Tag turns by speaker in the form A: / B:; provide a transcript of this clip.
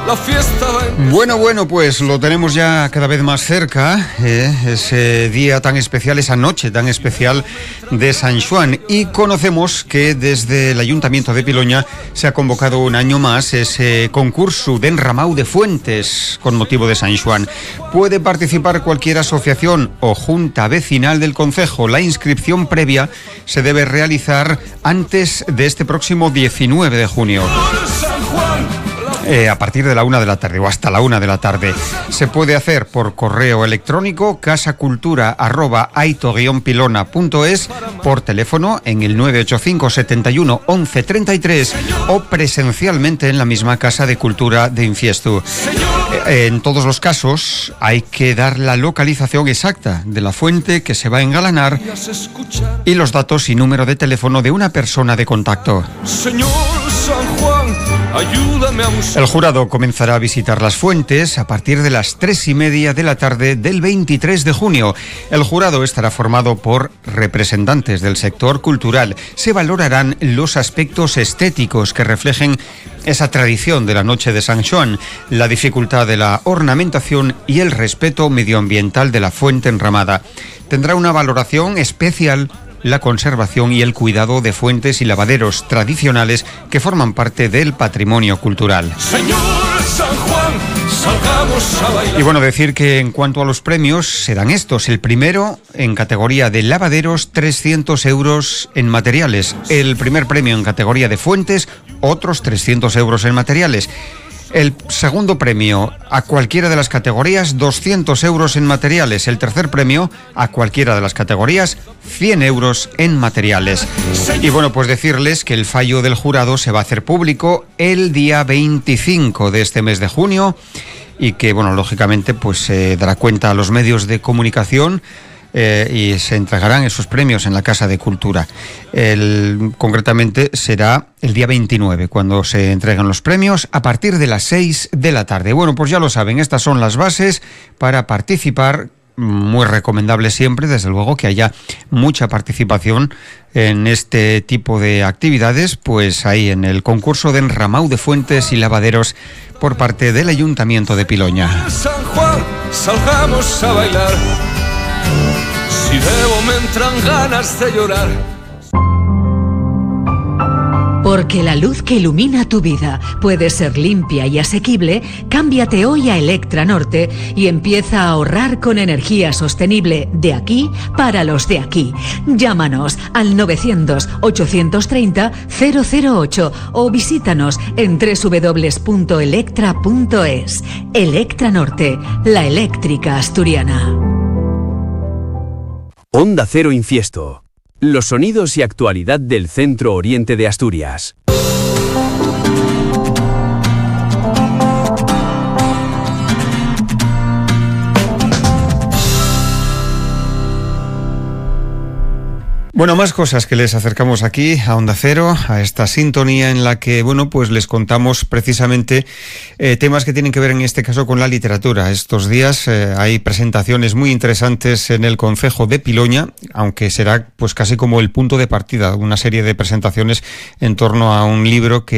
A: La fiesta va a empezar.
B: Bueno, pues lo tenemos ya cada vez más cerca, ese día tan especial, esa noche tan especial de San Xoán, y conocemos que desde el Ayuntamiento de Piloña se ha convocado un año más ese concurso de enramau de fuentes con motivo de San Xoán. Puede participar cualquier asociación o junta vecinal del concejo. La inscripción previa se debe realizar antes de este próximo 19 de junio. A partir de la 1 de la tarde o hasta la 1 de la tarde. Se puede hacer por correo electrónico casacultura@aito-pilona.es, por teléfono en el 985 71 11 33 o presencialmente en la misma Casa de Cultura de Infiestu. En todos los casos hay que dar la localización exacta de la fuente que se va a engalanar y los datos y número de teléfono de una persona de contacto.
A: Señor San Juan, ayúdame a buscar.
B: El jurado comenzará a visitar las fuentes a partir de las 3:30 de la tarde del 23 de junio. El jurado estará formado por representantes del sector cultural. Se valorarán los aspectos estéticos que reflejen esa tradición de la noche de San Xoán, la dificultad de la ornamentación y el respeto medioambiental de la fuente enramada. Tendrá una valoración especial la conservación y el cuidado de fuentes y lavaderos tradicionales que forman parte del patrimonio cultural.
A: Señor San Juan, salgamos a bailar.
B: Y bueno, decir que en cuanto a los premios serán estos. El primero, en categoría de lavaderos, 300 euros en materiales. El primer premio en categoría de fuentes, otros 300 euros en materiales. El segundo premio a cualquiera de las categorías, 200 euros en materiales. El tercer premio a cualquiera de las categorías, 100 euros en materiales. Y bueno, pues decirles que el fallo del jurado se va a hacer público el día 25 de este mes de junio y que, bueno, lógicamente pues se dará cuenta a los medios de comunicación y se entregarán esos premios en la Casa de Cultura. Concretamente será el día 29 cuando se entreguen los premios a partir de las 6 de la tarde. Bueno, pues ya lo saben, estas son las bases para participar. Muy recomendable siempre, desde luego, que haya mucha participación en este tipo de actividades, pues ahí en el concurso de enramau de fuentes y lavaderos por parte del Ayuntamiento de Piloña.
A: San Juan, salgamos a bailar. Si bebo me entran ganas de llorar.
C: Porque la luz que ilumina tu vida puede ser limpia y asequible, cámbiate hoy a Electra Norte y empieza a ahorrar con energía sostenible de aquí para los de aquí. Llámanos al 900-830-008 o visítanos en www.electra.es. Electra Norte, la eléctrica asturiana.
D: Onda Cero Infiesto. Los sonidos y actualidad del centro oriente de Asturias.
B: Bueno, más cosas que les acercamos aquí a Onda Cero, a esta sintonía en la que, bueno, pues les contamos precisamente temas que tienen que ver en este caso con la literatura. Estos días hay presentaciones muy interesantes en el concejo de Piloña, aunque será pues casi como el punto de partida de una serie de presentaciones en torno a un libro que